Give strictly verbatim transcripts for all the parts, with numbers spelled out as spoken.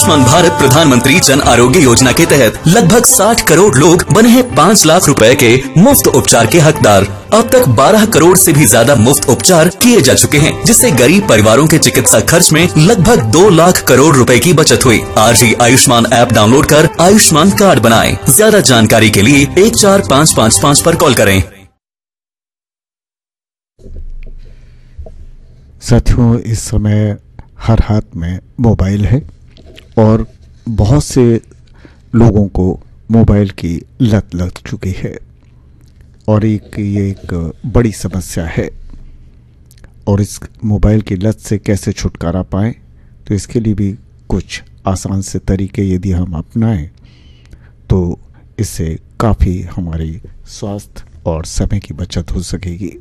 आयुष्मान भारत प्रधानमंत्री जन आरोग्य योजना के तहत लगभग साठ करोड़ लोग बने हैं पाँच लाख रुपए के मुफ्त उपचार के हकदार। अब तक बारह करोड़ से भी ज्यादा मुफ्त उपचार किए जा चुके हैं, जिससे गरीब परिवारों के चिकित्सा खर्च में लगभग दो लाख करोड़ रुपए की बचत हुई। आज ही आयुष्मान ऐप डाउनलोड कर आयुष्मान कार्ड बनाएं। ज्यादा जानकारी के लिए एक चार पाँच पाँच पाँच पर कॉल करें। साथियों, इस समय हर हाथ में मोबाइल है और बहुत से लोगों को मोबाइल की लत लग चुकी है और एक ये एक बड़ी समस्या है। और इस मोबाइल की लत से कैसे छुटकारा पाएं, तो इसके लिए भी कुछ आसान से तरीके यदि हम अपनाएं तो इससे काफ़ी हमारी स्वास्थ्य और समय की बचत हो सकेगी।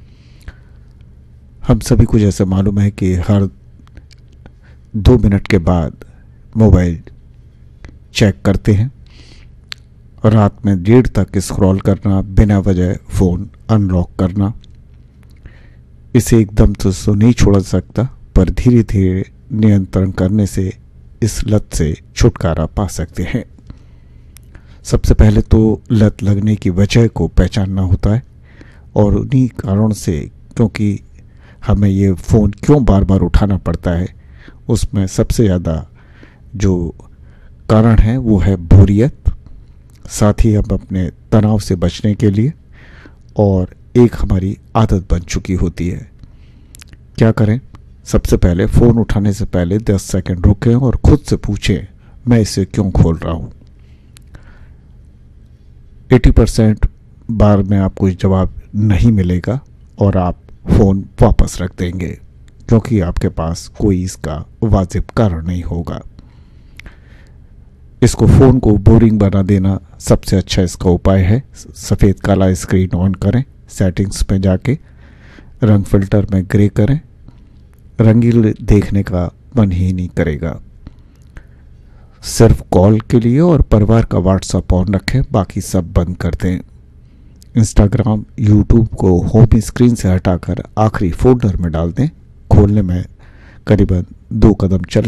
हम सभी को जैसे मालूम है कि हर दो मिनट के बाद मोबाइल चेक करते हैं और रात में देर तक स्क्रॉल करना, बिना वजह फ़ोन अनलॉक करना, इसे एकदम तो सो नहीं छोड़ सकता, पर धीरे धीरे नियंत्रण करने से इस लत से छुटकारा पा सकते हैं। सबसे पहले तो लत लगने की वजह को पहचानना होता है और उन्हीं कारण से, क्योंकि हमें ये फ़ोन क्यों बार बार उठाना पड़ता है, उसमें सबसे ज़्यादा जो कारण है वो है बोरियत। साथ ही हम अपने तनाव से बचने के लिए, और एक हमारी आदत बन चुकी होती है। क्या करें? सबसे पहले फ़ोन उठाने से पहले दस सेकंड रुकें और खुद से पूछें, मैं इसे क्यों खोल रहा हूँ। अस्सी परसेंट बार में आपको जवाब नहीं मिलेगा और आप फ़ोन वापस रख देंगे, क्योंकि आपके पास कोई इसका वाजिब कारण नहीं होगा। इसको फ़ोन को बोरिंग बना देना सबसे अच्छा इसका उपाय है। सफ़ेद काला स्क्रीन ऑन करें, सेटिंग्स में जाके रंग फिल्टर में ग्रे करें, रंगीन देखने का मन ही नहीं करेगा। सिर्फ कॉल के लिए और परिवार का व्हाट्सएप ऑन रखें, बाकी सब बंद कर दें। इंस्टाग्राम, यूट्यूब को होम स्क्रीन से हटाकर आखिरी फोल्डर में डाल दें। खोलने में करीबन दो कदम चल